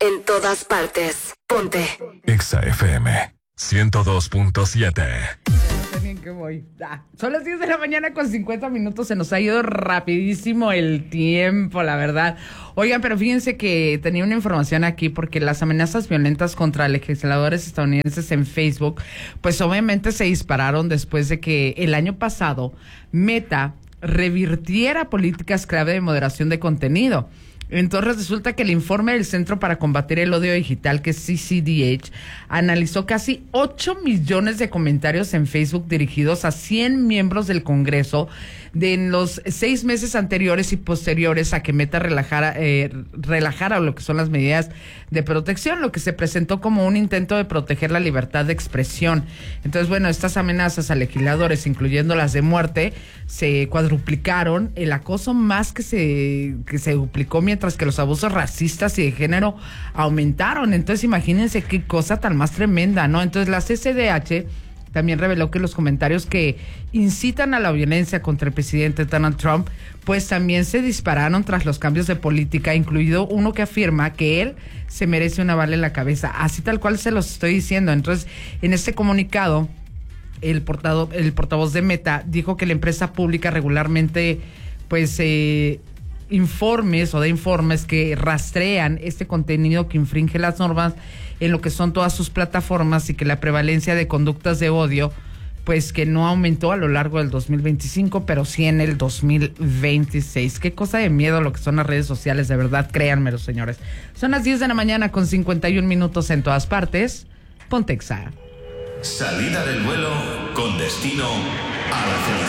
En todas partes. Ponte. Exa FM 102.7. Bien que voy. Son las 10 de la mañana con 50 minutos. Se nos ha ido rapidísimo el tiempo, la verdad. Oigan, pero fíjense que tenía una información aquí porque las amenazas violentas contra legisladores estadounidenses en Facebook, pues obviamente se dispararon después de que el año pasado Meta revirtiera políticas clave de moderación de contenido. Entonces resulta que el informe del Centro para Combatir el Odio Digital, que es CCDH, analizó casi 8 millones de comentarios en Facebook dirigidos a 100 miembros del Congreso en los 6 meses anteriores y posteriores a que Meta relajara lo que son las medidas de protección, lo que se presentó como un intento de proteger la libertad de expresión. Entonces, bueno, estas amenazas a legisladores, incluyendo las de muerte, se cuadruplicaron. El acoso más que se duplicó, mientras que los abusos racistas y de género aumentaron. Entonces, imagínense qué cosa tan más tremenda, ¿no? Entonces, la CCDH también reveló que los comentarios que incitan a la violencia contra el presidente Donald Trump, pues también se dispararon tras los cambios de política, incluido uno que afirma que él se merece una bala en la cabeza. Así tal cual se los estoy diciendo. Entonces, en este comunicado, el portavoz de Meta dijo que la empresa publica regularmente, pues, informes que rastrean este contenido que infringe las normas en lo que son todas sus plataformas, y que la prevalencia de conductas de odio, pues que no aumentó a lo largo del 2025, pero sí en el 2026. Qué cosa de miedo lo que son las redes sociales, de verdad, créanmelo, señores. Son las 10 de la mañana con 51 minutos en todas partes. Ponte Exa. Salida del vuelo con destino a la